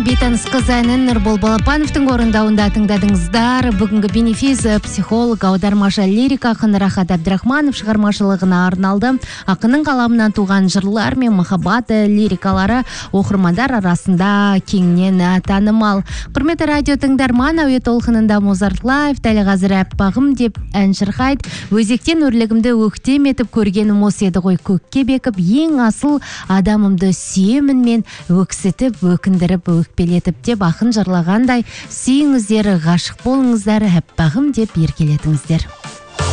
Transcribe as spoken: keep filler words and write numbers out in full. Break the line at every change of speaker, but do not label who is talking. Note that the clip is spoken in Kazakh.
бейтаныс қыз әнін Нұрбол Балапановтың орындауында тыңдадыңыздар. Бүгінгі бенефис психолог, аудармашы, лирик ақын Рахат Абдрахманов шығармашылығына арналды. Ақынның қаламынан туған жырлар мен махаббат лирикалары оқырмандар арасында кеңінен танымал. Құрметті радио тыңдарман, әуе толқынында Mozart Live, дәл қазір әппағым деп ән шырқайды. Өзектен өрлігімді өктем етіп көргенім осы еді ғой, көкке бекіп, ең асыл адамымды сүйемін мен, өксітіп, өкіндіріп, өкпелетіп деп ақын жырлағандай, сүйіңіздер, ғашық болыңыздар, әппағым деп еркелетіңіздер.